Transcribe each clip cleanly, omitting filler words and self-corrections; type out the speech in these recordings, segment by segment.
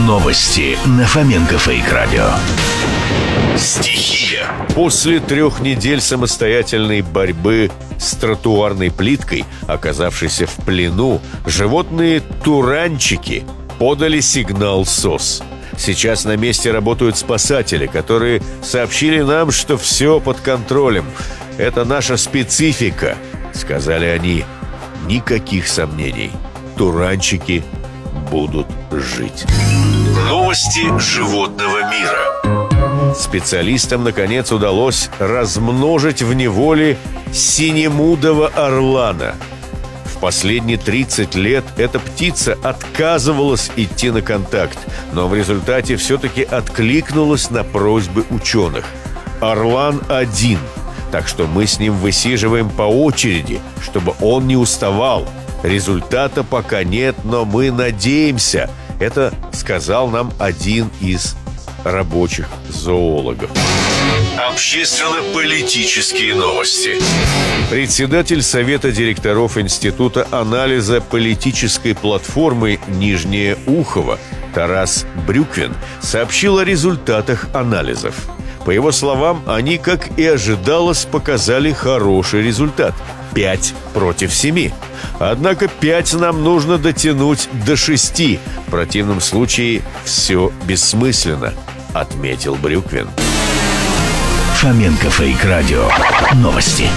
Новости на Фоменко Фейк Радио. Стихия. После 3 недель самостоятельной борьбы с тротуарной плиткой, оказавшейся в плену, животные туранчики подали сигнал СОС. Сейчас на месте работают спасатели, которые сообщили нам, что все под контролем. Это наша специфика, сказали они. Никаких сомнений. Туранчики будут жить. Новости животного мира. Специалистам, наконец, удалось размножить в неволе синемудого орлана. В последние 30 лет эта птица отказывалась идти на контакт, но в результате все-таки откликнулась на просьбы ученых. Орлан один, так что мы с ним высиживаем по очереди, чтобы он не уставал. Результата пока нет, но мы надеемся. Это сказал нам один из рабочих зоологов. Общественно-политические новости. Председатель Совета директоров Института анализа политической платформы «Нижнее Ухово» Тарас Брюквин сообщил о результатах анализов. По его словам, они, как и ожидалось, показали хороший результат – 5 против 7. Однако 5 нам нужно дотянуть до 6. В противном случае все бессмысленно, отметил Брюквин. Фоменко Фейк Радио. Новости.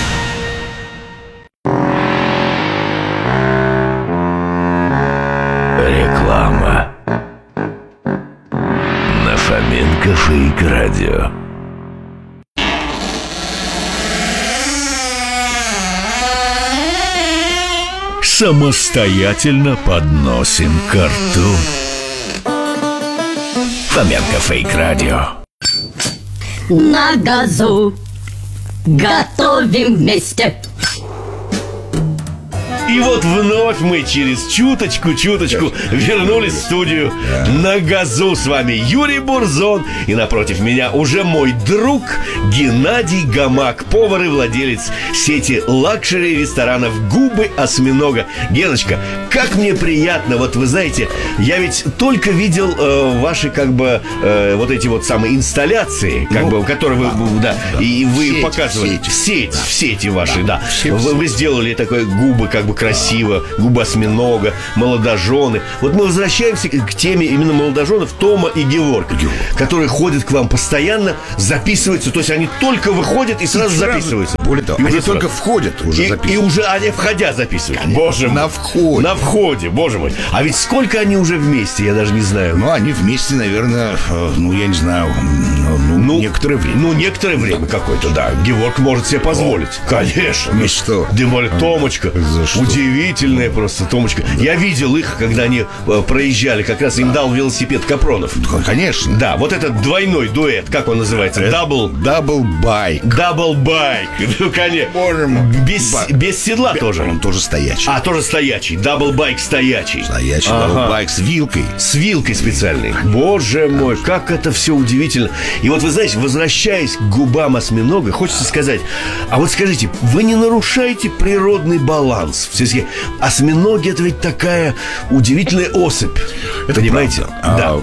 Реклама. На Фоменко Фейк Радио. Самостоятельно подносим ко рту. Фоменко Фейк Радио. На газу готовим вместе. И вот вновь мы через чуточку вернулись в студию. На газу с вами Юрий Бурзон. И напротив меня уже мой друг Геннадий Гамак, повар и владелец сети лакшери ресторанов «Губы осьминога». Геночка, как мне приятно. Вот вы знаете, я ведь только видел ваши вот эти вот самые инсталляции, которые вы, и вы показывали. В сети ваши, да. Вы сделали такое губы красиво, губа осьминога, молодожены. Вот мы возвращаемся к теме именно молодоженов Тома и Геворга, которые ходят к вам постоянно, записываются. То есть они только выходят и сразу записываются. Более того, они только входят, уже записываются. И уже они входя записывают. Конечно. Боже мой. На входе, боже мой. А ведь сколько они уже вместе, я даже не знаю. Ну, они вместе, наверное, я не знаю, некоторое время. Некоторое время какое-то, да. Геворг может себе позволить. Конечно. Ну что? Тем более Томочка. Удивительная просто Томочка. Я видел их, когда они проезжали. Как раз им дал велосипед Капронов. Конечно. Да, вот этот двойной дуэт. Как он называется? Даблбайк. Ну, конечно. Боже мой. Без седла тоже. Он тоже стоячий. Тоже стоячий. Даблбайк стоячий. Даблбайк с вилкой. С вилкой специальной. Боже мой, как это все удивительно. И вот вы знаете, возвращаясь к губам осьминога, хочется сказать, а вот скажите, вы не нарушаете природный баланс? Все-таки осьминоги — это ведь такая удивительная особь. Это понимаете? Правда.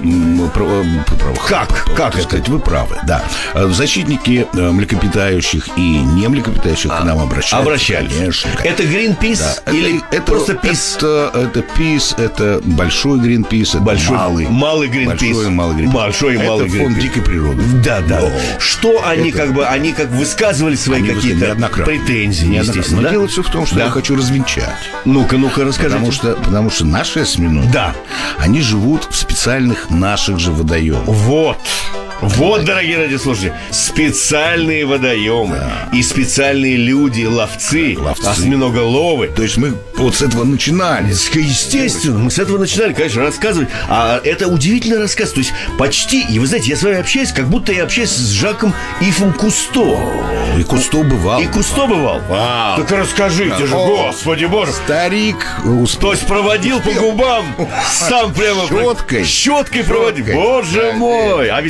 Да. Как это? Сказать, вы правы, да. Защитники млекопитающих и не млекопитающих к нам обращались. Конечно. Это Greenpeace или это просто ПИС? Это ПИС, это большой Greenpeace, это малый Greenpeace. Большой и малый Greenpeace. Это фонд дикой природы. Да. Что они они высказывали свои какие-то претензии, естественно. Но дело все в том, что я хочу развенчать. Ну-ка, расскажите. Потому что наши осьминоги, они живут в специальных наших же водоемах. Вот, дорогие радиослушатели, специальные водоемы и специальные люди, ловцы, осьминоголовы. То есть мы вот с этого начинали. Естественно, мы с этого начинали, конечно, рассказывать. А это удивительный рассказ. То есть почти, и вы знаете, я с вами общаюсь, как будто я общаюсь с Жаком Ивом Кусто. И Кусто бывал. Вау. Так расскажите же, Господи Боже. Старик. То есть проводил по губам, сам прямо щеткой проводил. Боже мой. А ведь как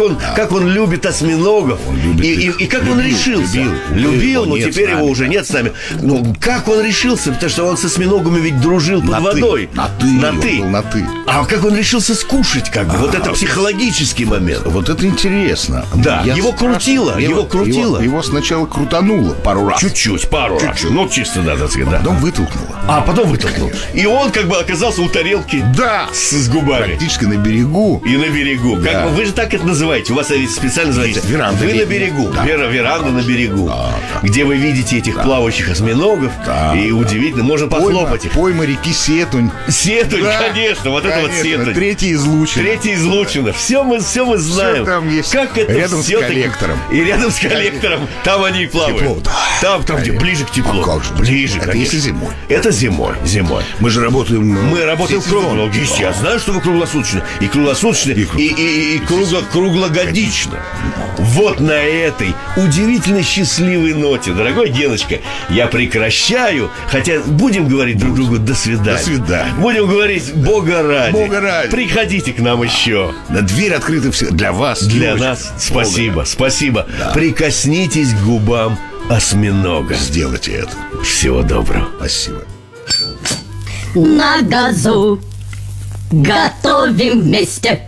как он любит осьминогов. И как он решился. Любил, но теперь его уже нет с нами. Ну, как он решился? Потому что он с осьминогами ведь дружил под водой. На ты. А как он решился скушать, как бы? Вот это психологический момент. Вот это интересно. Да, его крутило. Его сначала крутануло пару раз. Чуть-чуть, пару раз. Ну, чисто надо сказать, да. Потом вытолкнуло. Потом вытолкнул. И он как бы оказался у тарелки. Да. С губами. Практически на берегу. И на берегу. Да. Как вы же так это называете. У вас ведь специально называется веранда. Вы на берегу. Да. Веранда на берегу. Да. Где вы видите этих плавающих осьминогов. Да. И удивительно, можно похлопать их. Пойма реки Сетунь. Сетунь, Да. конечно. Вот это вот Сетунь. Третья излучина. Все мы знаем. Всё там есть. Как это Рядом с всё-таки- коллектором. И рядом с коллектором. Там они и плавают. Тепло, да. Там где ближе к теплу. А как же? Ближе, Это конечно. если зимой. Это зимой. Мы же работаем. Мы работаем круглогодично. Я знаю, что вы круглосуточно. И круглосуточно, и круглогодично. Вот на этой удивительно счастливой ноте, дорогой Геночка, я прекращаю. Хотя будем говорить друг другу до свидания. До свидания. Будем говорить Бога ради. Бога ради. Приходите к нам еще. Дверь открыта для вас. Для девочки. нас. Спасибо. Да. Прикоснитесь к губам осьминога. Сделайте это. Всего доброго. Спасибо. На газу готовим вместе.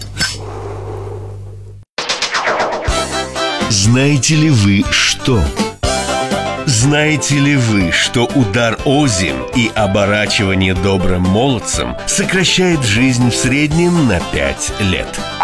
Знаете ли вы что? Знаете ли вы, что удар озим и оборачивание добрым молодцем сокращает жизнь в среднем на 5 лет?